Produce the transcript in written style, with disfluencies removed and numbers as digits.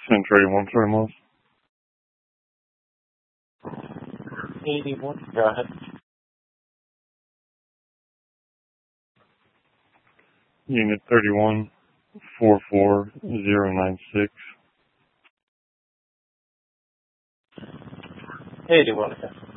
Century 1 Thermos. 81, go ahead. Unit 31, 44096. 81 again.